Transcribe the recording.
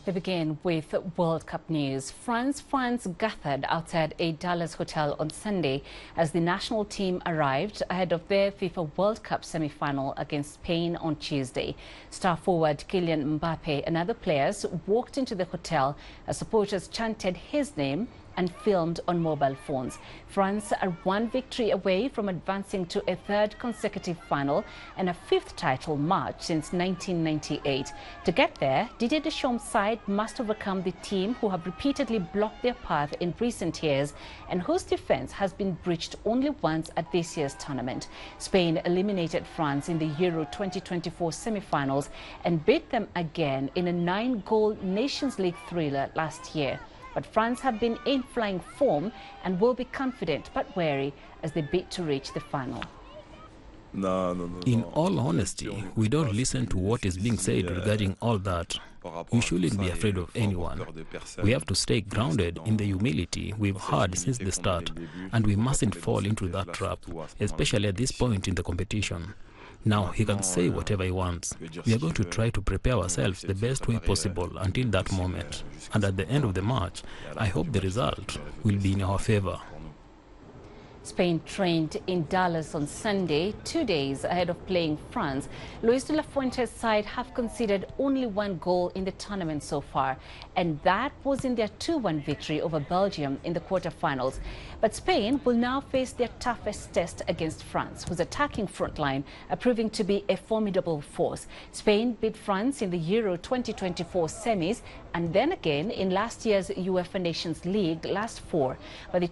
We begin with World Cup news. France fans gathered outside a Dallas hotel on Sunday as the national team arrived ahead of their FIFA World Cup semi-final against Spain on Tuesday. Star forward Kylian Mbappe and other players walked into the hotel as supporters chanted his name and filmed on mobile phones. France are one victory away from advancing to a third consecutive final and a fifth title match since 1998. To get there, Didier Deschamps' side must overcome the team who have repeatedly blocked their path in recent years and whose defense has been breached only once at this year's tournament. Spain eliminated France in the Euro 2024 semi-finals and beat them again in a 9-goal Nations League thriller last year. But France have been in flying form and will be confident but wary as they bid to reach the final. In all honesty, we don't listen to what is being said regarding all that. We shouldn't be afraid of anyone. We have to stay grounded in the humility we've had since the start, and we mustn't fall into that trap, especially at this point in the competition. Now he can say whatever he wants. We are going to try to prepare ourselves the best way possible until that moment. And at the end of the match, I hope the result will be in our favor. Spain trained in Dallas on Sunday, 2 days ahead of playing France. Luis de la Fuente's side have conceded only one goal in the tournament so far, and that was in their 2-1 victory over Belgium in the quarterfinals. But Spain will now face their toughest test against France, whose attacking front line are proving to be a formidable force. Spain beat France in the Euro 2024 semis and then again in last year's UEFA Nations League last fall. But the